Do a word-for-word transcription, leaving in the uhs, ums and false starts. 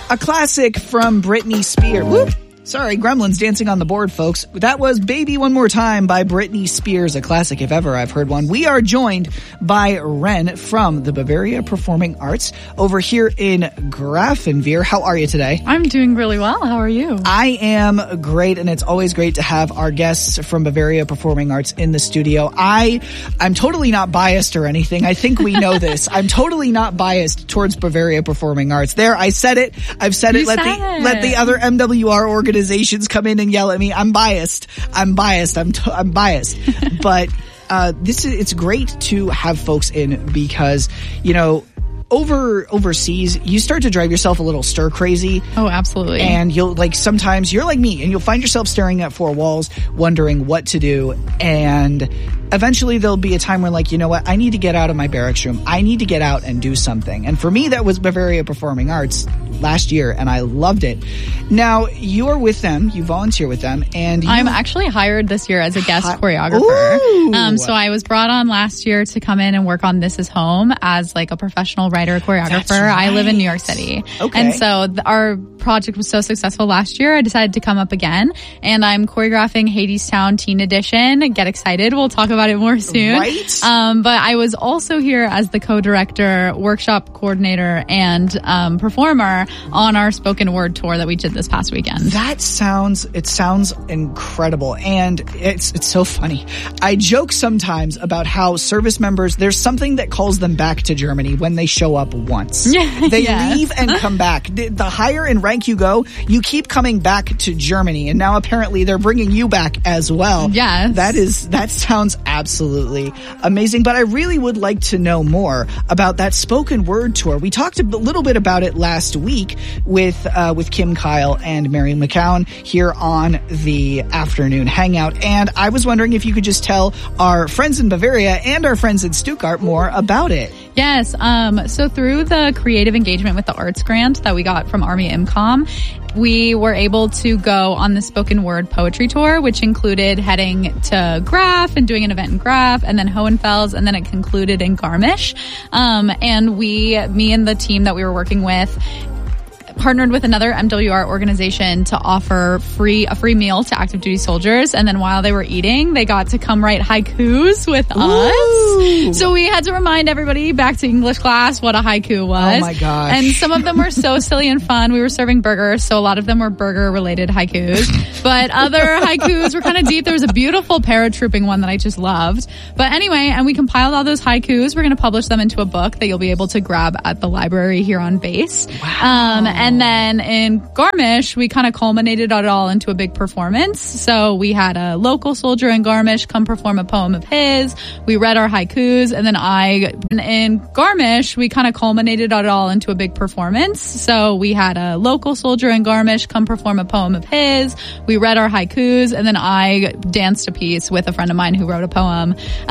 A classic from Britney Spears. Whoop. Sorry, Gremlins dancing on the board, folks. That was Baby One More Time by Britney Spears, a classic if ever I've heard one. We are joined by Ren from the Bavaria Performing Arts over here in Grafenwehr. How are you today? I'm doing really well. How are you? I am great, and it's always great to have our guests from Bavaria Performing Arts in the studio. I, I'm totally not biased or anything. I think we know this. I'm totally not biased towards Bavaria Performing Arts. There, I said it. I've said You it. Let said the it. let the other M W R organizations come in and yell at me. I'm biased. I'm biased. I'm t- I'm biased. But uh, this is it's great to have folks in because, you know, over overseas, you start to drive yourself a little stir crazy. Oh, absolutely. And you'll like sometimes you're like me and you'll find yourself staring at four walls, wondering what to do. And eventually there'll be a time where like, you know what, I need to get out of my barracks room. I need to get out and do something. And for me, that was Bavaria Performing Arts last year, and I loved it. Now, you're with them, you volunteer with them, and you I'm actually hired this year as a guest Hi- choreographer. Ooh. Um, so I was brought on last year to come in and work on This Is Home as like a professional writer choreographer. That's I live in New York right. City. Okay. And so th- our project was so successful last year, I decided to come up again, and I'm choreographing Hadestown Teen Edition. Get excited. We'll talk about it more soon. Right. Um, but I was also here as the co-director, workshop coordinator, and um, performer on our spoken word tour that we did this past weekend. That sounds, it sounds incredible. And it's, it's so funny. I joke sometimes about how service members, there's something that calls them back to Germany when they show up once. Yeah, They yes. leave and come back. The, the higher in rank you go, you keep coming back to Germany. And now apparently they're bringing you back as well. Yes. That is, that sounds absolutely amazing. But I really would like to know more about that spoken word tour. We talked a b- little bit about it last week with, uh, with Kim Kyle and Mary McCown here on the afternoon hangout. And I was wondering if you could just tell our friends in Bavaria and our friends in Stuttgart more about it. Yes. Um, so through the creative engagement with the arts grant that we got from Army IMCOM, we were able to go on the spoken word poetry tour, which included heading to Graf and doing an event in Graf, and then Hohenfels, and then it concluded in Garmisch. Um, and we, me and the team that we were working with, partnered with another M W R organization to offer free a free meal to active duty soldiers, and then while they were eating, they got to come write haikus with Ooh. us. So we had to remind everybody back to English class what a haiku was. Oh my gosh. And some of them were so silly and fun. We were serving burgers, so a lot of them were burger related haikus. But other haikus were kind of deep. There was a beautiful paratrooping one that I just loved. But anyway, and we compiled all those haikus. We're going to publish them into a book that you'll be able to grab at the library here on base. Wow. Um, and then in Garmisch, we kind of culminated it all into a big performance. So we had a local soldier in Garmisch come perform a poem of his. We read our haikus, and then I, in Garmisch, we kind of culminated it all into a big performance. So we had a local soldier in Garmisch come perform a poem of his. We read our haikus, and then I danced a piece with a friend of mine who wrote a poem.